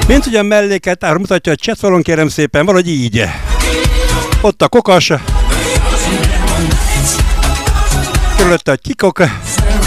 Mint ugyan melléket mutatja a chatfalon, kérem szépen, valahogy így. Ott a kokas, körülötte a kikok,